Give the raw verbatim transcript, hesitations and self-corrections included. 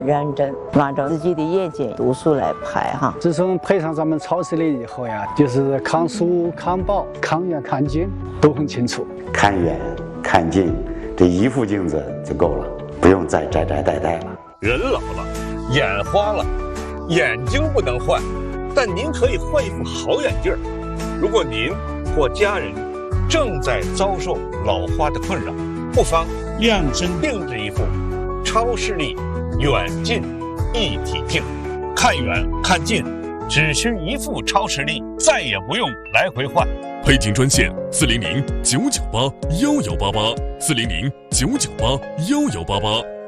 认真按照自己的眼睛度数来排哈。 自从配上咱们超视力以后呀，就是看书、看报、看远看近都很清楚。 看远看近，这一副镜子就够了，不用再摘摘戴戴了。 人老了，眼花了，眼睛不能换，但您可以换一副好眼镜。如果您或家人正在遭受老花的困扰，不妨量身定制一副超视力远近一体镜，看远看近，只需一副超视力，再也不用来回换。 配镜专线：四零零九九八幺幺八八，四零零九九八幺幺八八。